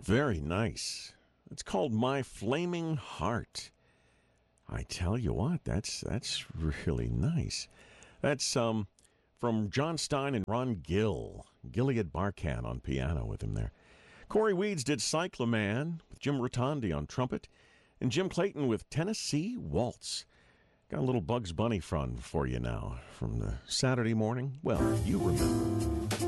Very nice. It's called My Flaming Heart. I tell you what, that's really nice. That's from John Stein and Ron Gill. Gilead Barkan on piano with him there. Corey Weeds did Cyclaman with Jim Rotondi on trumpet, and Jim Clayton with Tennessee Waltz. Got a little Bugs Bunny fun for you now from the Saturday morning. Well, you remember.